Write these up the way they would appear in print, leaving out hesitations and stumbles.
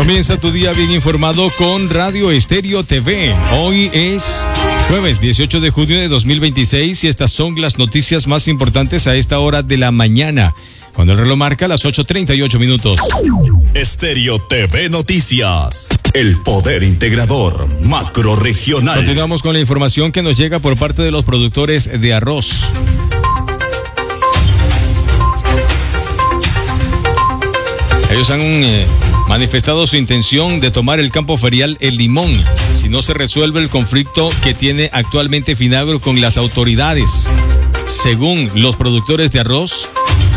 Comienza tu día bien informado con Radio Estéreo TV. Hoy es jueves 18 de junio de 2026 y estas son las noticias más importantes a esta hora de la mañana, cuando el reloj marca las 8:38 minutos. Estéreo TV Noticias, el poder integrador macrorregional. Continuamos con la información que nos llega por parte de los productores de arroz. Ellos han manifestado su intención de tomar el campo ferial El Limón si no se resuelve el conflicto que tiene actualmente Finagro con las autoridades. Según los productores de arroz,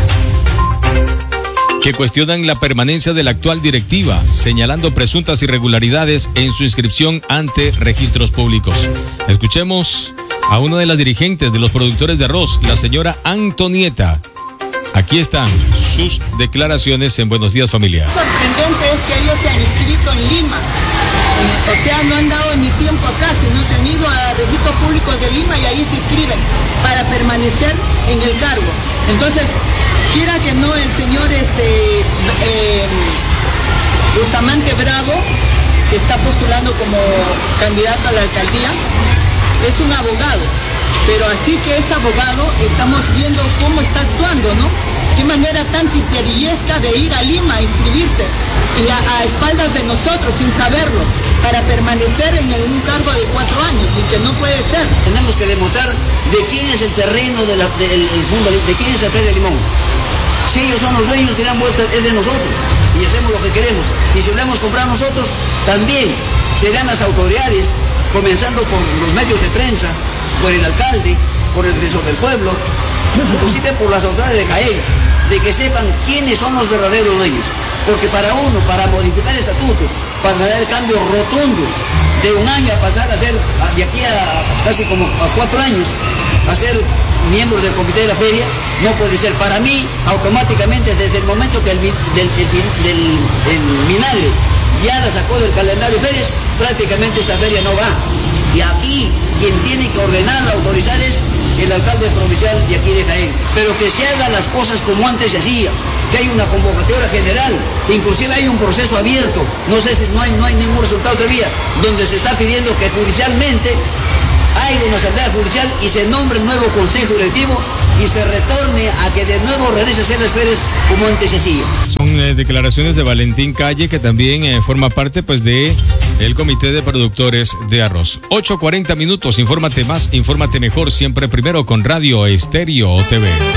que cuestionan la permanencia de la actual directiva, señalando presuntas irregularidades en su inscripción ante registros públicos. Escuchemos a una de las dirigentes de los productores de arroz, la señora Antonieta. Aquí están sus declaraciones en Buenos Días, Familia. Lo sorprendente es que ellos se han inscrito en Lima. O sea, no han dado ni tiempo acá, sino se han ido a registros públicos de Lima y ahí se inscriben para permanecer en el cargo. Entonces, quiera que no, el señor Bustamante Bravo, que está postulando como candidato a la alcaldía, es un abogado. Pero así que es abogado, estamos viendo cómo está actuando, ¿no? Qué manera tan titeriesca de ir a Lima a inscribirse y a espaldas de nosotros, sin saberlo, para permanecer en un cargo de 4 años, y que no puede ser. Tenemos que demostrar de quién es el terreno del fondo, de quién es el Fe de Limón. Si ellos son los dueños, dirán, es de nosotros y hacemos lo que queremos. Y si lo hemos comprado nosotros, también serán las autoridades, comenzando por los medios de prensa, por el alcalde, por el defensor del pueblo, inclusive por las autoridades de Jaén, de que sepan quiénes son los verdaderos dueños. Porque para modificar estatutos, para hacer cambios rotundos, de un año a pasar a ser, de aquí a casi como a 4 años, a ser miembros del comité de la feria, no puede ser. Para mí, automáticamente, desde el momento que el Minagre ya la sacó del calendario de ferias, prácticamente esta feria no va. Y aquí quien tiene que ordenar, autorizar es el alcalde provincial de aquí de Jaén. Pero que se hagan las cosas como antes se hacía, que hay una convocatoria general, inclusive hay un proceso abierto, no sé si no hay ningún resultado todavía, donde se está pidiendo que judicialmente hay una asamblea judicial y se nombre el nuevo consejo directivo y se retorne a que de nuevo regrese a hacer las ferias como antes se hacía. Son declaraciones de Valentín Calle, que también forma parte pues de el comité de productores de arroz. 8:40 minutos, infórmate más, infórmate mejor, siempre primero con Radio Estéreo TV.